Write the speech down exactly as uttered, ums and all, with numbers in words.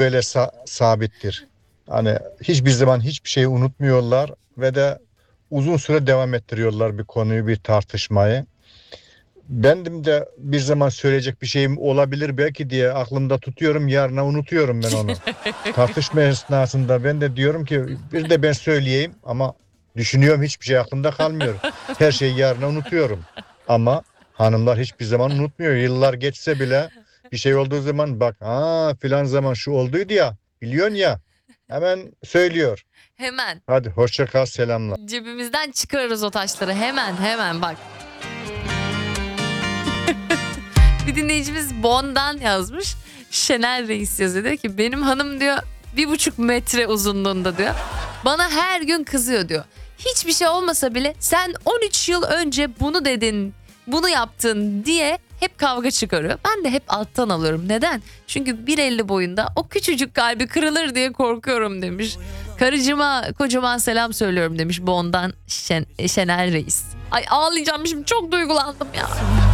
böyle sa- sabittir. Hani hiçbir zaman hiçbir şeyi unutmuyorlar ve de uzun süre devam ettiriyorlar bir konuyu, bir tartışmayı. Bendim de bir zaman söyleyecek bir şeyim olabilir belki diye aklımda tutuyorum, yarına unutuyorum ben onu. Tartışma esnasında ben de diyorum ki bir de ben söyleyeyim ama düşünüyorum, hiçbir şey aklımda kalmıyor. Her şeyi yarına unutuyorum. Ama hanımlar hiçbir zaman unutmuyor. Yıllar geçse bile bir şey olduğu zaman bak, ha filan zaman şu olduydu ya, biliyorsun ya, hemen söylüyor. Hemen Hadi hoşça kal, selamlar. cebimizden çıkarırız o taşları. Hemen hemen bak. Bir dinleyicimiz Bon'dan yazmış. Şener Reis yazıyor. Diyor ki benim hanım diyor bir buçuk metre uzunluğunda diyor. Bana her gün kızıyor diyor. Hiçbir şey olmasa bile sen on üç yıl önce bunu dedin, bunu yaptın diye hep kavga çıkarıyor. Ben de hep alttan alıyorum. Neden? Çünkü bir elli boyunda o küçücük kalbi kırılır diye korkuyorum demiş. Karıcıma kocaman selam söylüyorum demiş Bon'dan Şen, Şener Reis. Ay ağlayacağım şimdi, çok duygulandım ya.